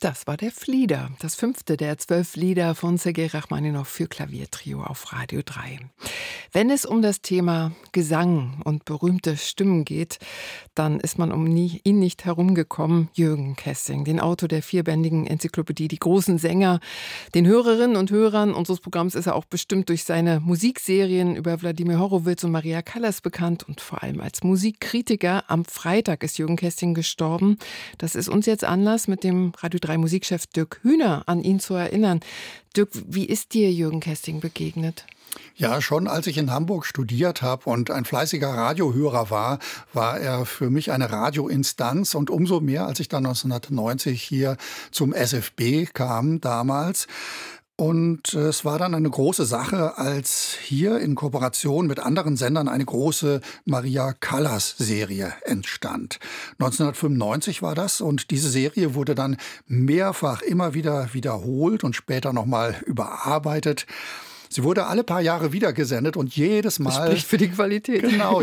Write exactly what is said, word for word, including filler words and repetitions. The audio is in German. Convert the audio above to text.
Das war der Flieder, das fünfte der zwölf Lieder von Sergei Rachmaninow für Klaviertrio auf Radio drei. Wenn es um das Thema Gesang und berühmte Stimmen geht, dann ist man um nie, ihn nicht herumgekommen. Jürgen Kästing, den Autor der vierbändigen Enzyklopädie Die großen Sänger. Den Hörerinnen und Hörern unseres Programms ist er auch bestimmt durch seine Musikserien über Wladimir Horowitz und Maria Callas bekannt und vor allem als Musikkritiker. Am Freitag ist Jürgen Kästing gestorben. Das ist uns jetzt Anlass, mit dem Radio drei Musikchef Dirk Hühner an ihn zu erinnern. Dirk, wie ist dir Jürgen Kästing begegnet? Ja, schon als ich in Hamburg studiert habe und ein fleißiger Radiohörer war, war er für mich eine Radioinstanz. Und umso mehr, als ich dann neunzehnhundertneunzig hier zum S F B kam damals. Und es war dann eine große Sache, als hier in Kooperation mit anderen Sendern eine große Maria Callas-Serie entstand. neunzehnhundertfünfundneunzig war das und diese Serie wurde dann mehrfach immer wieder wiederholt und später nochmal überarbeitet. Sie wurde alle paar Jahre wieder gesendet und jedes Mal... Das spricht für die Qualität. Genau,